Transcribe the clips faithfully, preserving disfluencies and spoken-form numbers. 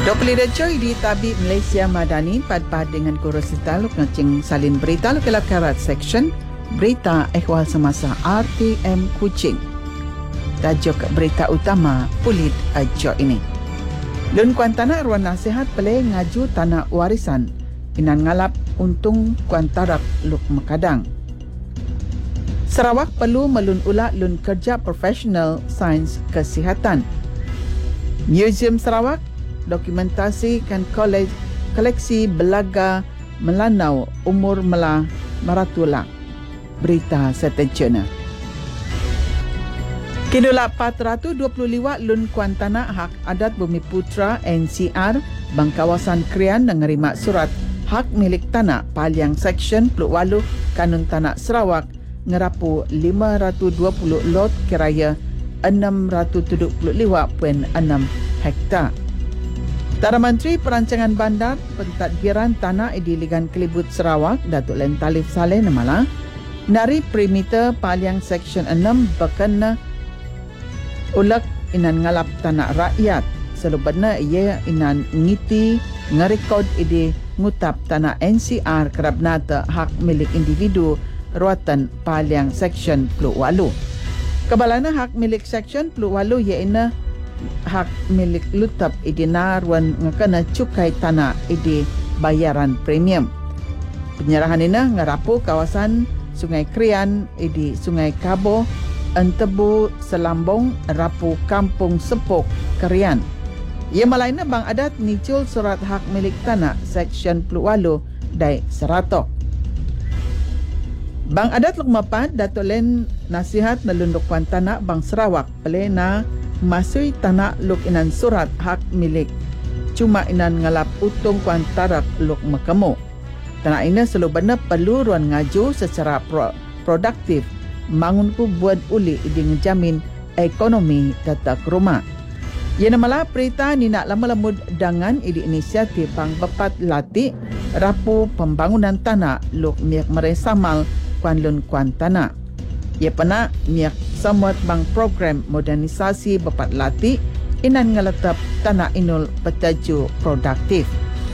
dua puluh Decoy di Tabib Malaysia Madani pad-pad dengan kurus kita luk ngecing salin berita luk kelap karat section berita ehwal semasa R T M Kuching. Tajuk berita utama pulit ajo ini. Lun kuan tanah ruang nasihat pelai ngaju tanah warisan inan ngalap untung kuan tarap luk Mekadang. Sarawak perlu melun ulak lun kerja profesional sains kesihatan. Museum Sarawak dokumentasikan kolej, koleksi belaga Melanau umur mela maratulang. Berita seterjana. Kinula empat ratus dua puluh liwat lun kuan tanah hak adat Bumi Putra N C R bang kawasan Krian dan nerima surat hak milik tanah Paliang Seksyen Peluk Waluh Kanun Tanah Sarawak ngerapu lima ratus dua puluh lot kiraya enam ratus tujuh puluh liwat poin enam hektar. Tara Menteri Perancangan Bandar Pentadbiran Tanah Idiligan Kelibut Sarawak Datuk Len Talif Saleh Namala nari perimeter Paliang Seksyen enam berkena ulak inan ngalap tanah rakyat selubana ia inan ngiti ngerekod ide ngutap tanah N C R kerap nata hak milik individu ruatan Paliang Seksyen Peluk Waluh. Kebalana hak milik Seksyen Peluk Waluh iaitu hak milik lutap ide narwan ngekena cukai tanah ide bayaran premium. Penyerahan ini ngerapu kawasan Sungai Krian ide Sungai Kabo Entebu Selambong rapu Kampung Sepok Krian. Ia malaina bang adat nicul surat hak milik tanah Seksyen Peluk Waluh dai Seratok. Bang adat Luk Mapan Datuk Len nasihat melunduk kuan tanah bang Sarawak pelena masui tanah luk inan surat hak milik cuma inan ngalap utung kuan tarap luk Mekemu. Tanah ini selubana perlu ruan ngaju secara pro, produktif mangunku buat uli idi ngejamin ekonomi tetap rumah. Ia namalah perita ni nak lama-lamud dangan idi inisiatif bang bepat latih rapu pembangunan tanah luk miak meresamal kuan lun kuan tanah. Ia pernah miak samut bang program modernisasi bepat latih inan ngeletap tanah inul petaju produktif.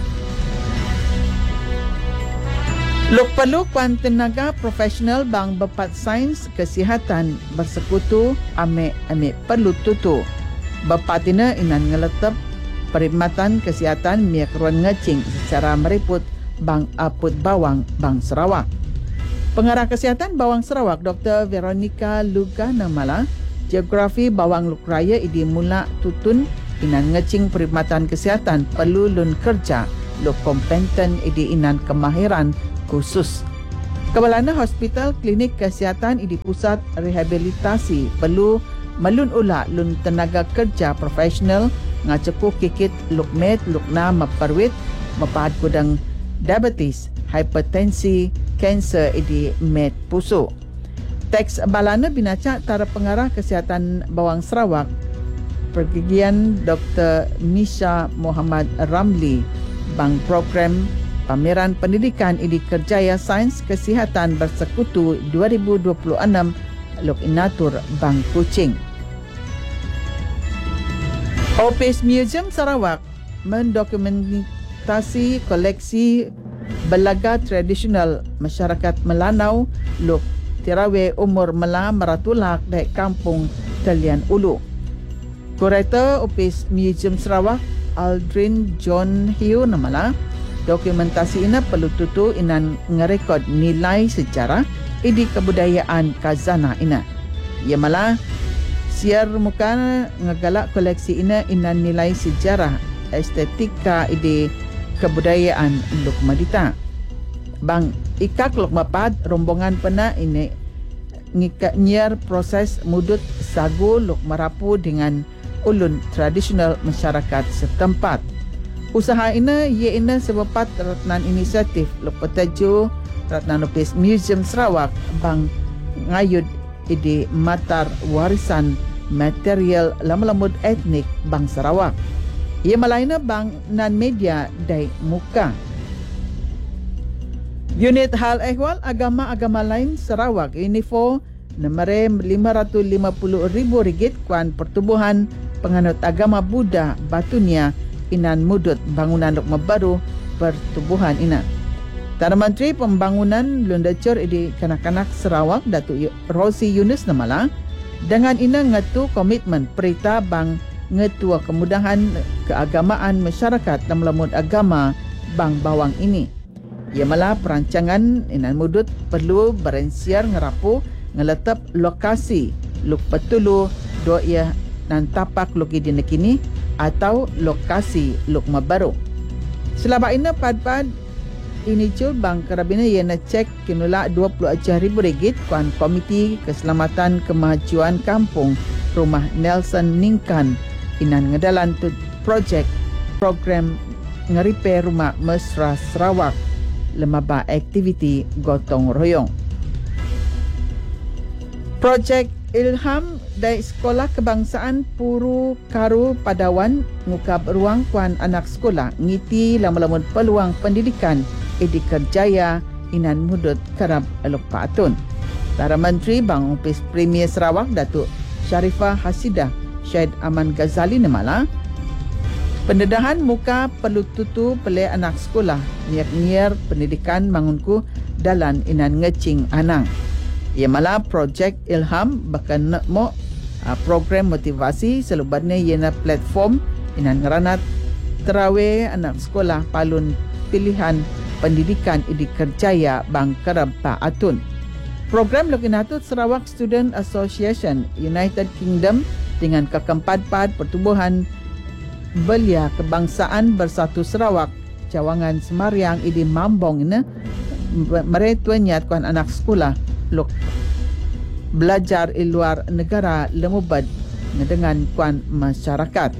Luk perlu kuan tenaga profesional bang bepat sains kesihatan bersekutu ame-ame perlu tutu. Bepat ini inan ngeletap perkhidmatan kesihatan miak ruan ngecing secara meriput bang Aput Bawang bang Sarawak. Pengarah Kesihatan Bawang Sarawak Doktor Veronica Luga Namala geografi Bawang Luk Raya idi mula tutun inan ngecing perkhidmatan kesihatan perlu lun kerja luk kompeten idi inan kemahiran khusus. Kebalana hospital klinik kesihatan idi pusat rehabilitasi perlu melun ulak lun tenaga kerja profesional ngaceku kikit luk med luk na maperwit mapahad kudang diabetes, hipertensi, kanser idi med pusu. Teks balana binacak tara pengarah kesihatan Bawang Sarawak Pergigian Doktor Misha Muhammad Ramli bang program pameran pendidikan idi kerjaya sains kesihatan bersekutu dua ribu dua puluh enam luk inatur bang Kuching. Opis Museum Sarawak mendokumentasi koleksi belaga tradisional masyarakat Melanau luk tirawe umur mela meratulak dari kampung Talian Ulu. Kurator Opis Museum Sarawak Aldrin John Hugh namala dokumentasi ini perlu tutu inan ngerekod nilai sejarah idi kebudayaan kazana ina. Ia malah siar muka ngegalak koleksi ini inan nilai sejarah estetika idi kebudayaan Luk Madita. Bang ikak Luk Mapad rombongan pena ini ngikak nyiar proses mudut sagu Luk Marapu dengan ulun tradisional masyarakat setempat. Usaha ini iaitu sebepat ratnan inisiatif Luk Petaju Ratnan Opis Museum Sarawak bang ngayud idi matar warisan material lamud etnik bang Sarawak. Ia malaina bang nan media dai muka. Unit Hal Ehwal Agama-Agama Lain Sarawak Unifo nomere lima ratus lima puluh ribu ringgit kuan pertubuhan penganut agama Buddha Batunia inan mudut bangunan lukma baru pertubuhan ina. Tara Menteri Pembangunan Lundecur di Kanak-Kanak Sarawak Datuk Rosi Yunus namala dengan ina ngatu komitmen perita bang ngetua kemudahan keagamaan masyarakat dan melamut agama bang bawang ini. Ia malah perancangan inan mudut perlu berensiar ngerapu ngeletap lokasi luk petulu do ia nan tapak luk di nekini atau lokasi luk mabaru. Selaba ina pad-pad ini cul bang karabina ia nak cek kinula dua puluh ribu ringgit kuan Komiti Keselamatan Kemajuan Kampung Rumah Nelson Ningkan inan ngedalan tu projek program ngeripe rumah mesra Sarawak lemaba aktiviti gotong royong. Projek Ilham dari Sekolah Kebangsaan Puru Karu Padawan ngukap ruang kuan anak sekolah ngiti lama-lama peluang pendidikan edi kerjaya inan mudut kerap elok patun. Tara Menteri Bang Upis Premier Sarawak Datuk Sharifah Hasidah Syed Aman Ghazali namala pendedahan muka perlu tutu pelai anak sekolah niat-niat pendidikan mangunku dalan inan ngecing anang. Ia malah projek Ilham bahkan mo uh, program motivasi selubarnya iana platform inan ngeranat terawe anak sekolah palun pilihan pendidikan idi kerjaya bang kerap paatun. Program Lokinatut Sarawak Student Association United Kingdom dengan keempat-empat pertubuhan belia kebangsaan bersatu Sarawak cawangan Semariang idi Mambong ini mereka niat kuan anak sekolah luk belajar di luar negara lemubad dengan kuan masyarakat.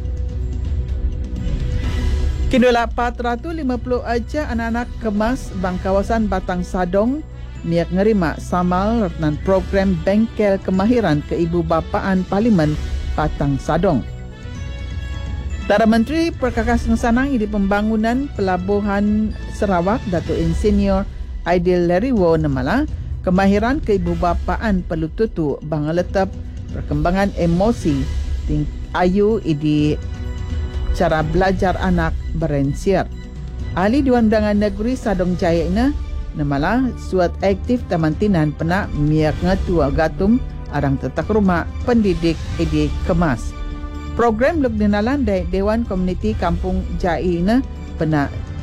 Kinula empat ratus lima puluh aja anak-anak kemas bang kawasan Batang Sadong niat ngerima samal dan program bengkel kemahiran keibubapaan Parlimen Batang Sadong. Tara Menteri Perkakasan Sanang di Pembangunan Pelabuhan Sarawak Datuk Insinyur Aidil Leriwo namala kemahiran keibubapaan perlu tutu bang letap perkembangan emosi ting ayu idi cara belajar anak berensiar. Ahli Dewan Undangan Negeri Sadong Jaya ini namala suat aktif tamantinan pena miak ngatua gatum arang tetak rumah pendidik idi kemas. Program luk dinalan dari Dewan Komuniti Kampung Jaya ini pena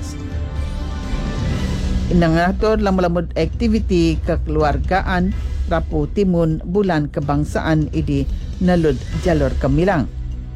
inangatur lamud-lamud aktiviti kekeluargaan Rapu Timun Bulan Kebangsaan idi nalud jalur Kemilang.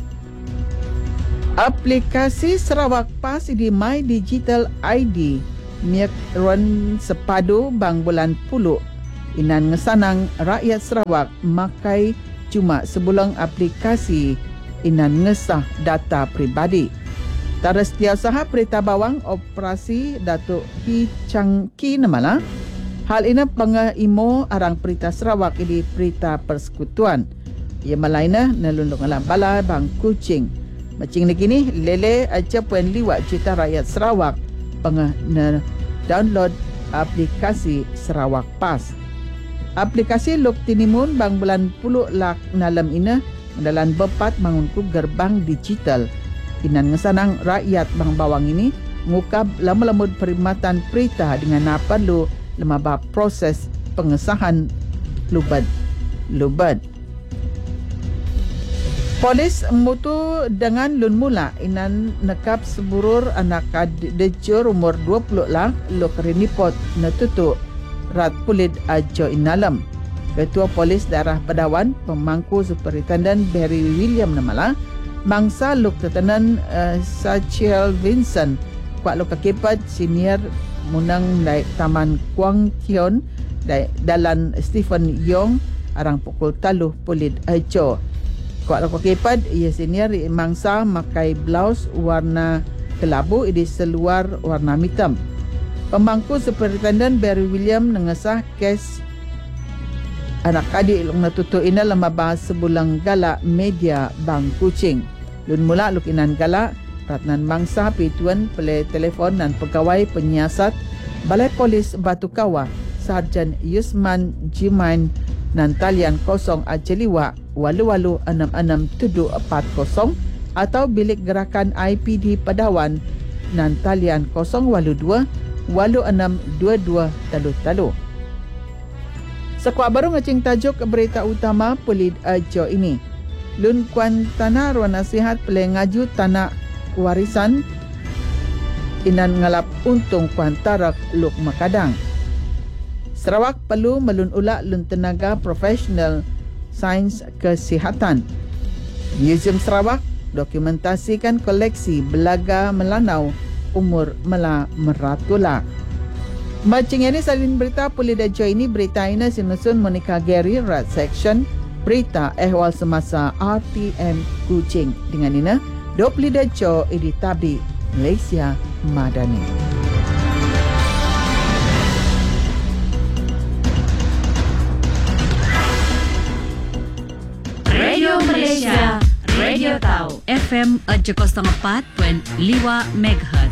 Aplikasi Sarawak Pas di My Digital I D miak ron sepadu bang bulan puluh inan ngesanang rakyat Sarawak makai cuma sebulang aplikasi inan ngesah data pribadi. Tara Setiausaha Perita Bawang Operasi Datuk Hi Chang Ki namala hal ini pengaimo arang Perita Sarawak di Perita Persekutuan. Ia malaina nalundung alam bala bang kucing. Macing ni lele aja puan liwat cita rakyat Sarawak pengah download aplikasi Sarawak Pas. Aplikasi luk tinimun bang bulan puluh lak nalam ina dalam bepat mangunku gerbang digital. Inan ngesanang rakyat bang bawang ini ngukab lama-lamud perkhidmatan perita dengan apa lu lemaba proses pengesahan lubad lubad. Polis mutu dengan lun mula inan nekap seburur anak dejur umur dua puluh lah luk rinipot natutu rat pulit ajo inalam. Ketua Polis Daerah Padawan Pemangku Superintendent Barry William namala mangsa luk tetenan uh, Sachiel Vincent kuat luk kekipat senior munang dari Taman Kuang Kion dari dalan Stephen Yong arang pukul taluh pulit ajo. Kuat luk kekipat ia senior mangsa makai blouse warna kelabu idi seluar warna hitam. Pemangku Superintendent Barry William nengesah kes anak adik luk natutu ina lama bahas sebulang galak media bang kucing. Lun mula luk inan galak ratnan mangsa pituan pelai telefon dan pegawai penyiasat Balai Polis Batu Kawah Sarjan Yusman Jiman dan talian kosong ajeliwa walu walu enam enam tujuh empat kosong atau bilik gerakan I P D Padawan nan talian kosong lapan dua lapan enam dua dua talu talu. Sekuat baru ngacing tajuk berita utama Pulit Ajo ini. Lun Kuan Tanah Ruang Nasihat pelai ngaju tanah warisan inan ngalap untung Kuan Tarak Luk Makadang. Sarawak perlu melun ulak lun tenaga profesional sains kesihatan. Museum Sarawak dokumentasikan koleksi belaga melanau umur mela meratula. Macing ini salin berita Pulit Ajo ini berita ini sinusun Monica Gary Rat Section berita ehwal semasa R T M Kuching dengan ini do Pulit Ajo idi tabdi Malaysia Madani. Radio Malaysia, Radio Tau, F M at Joko Setengah Empat, Puan Liwa Megahertz.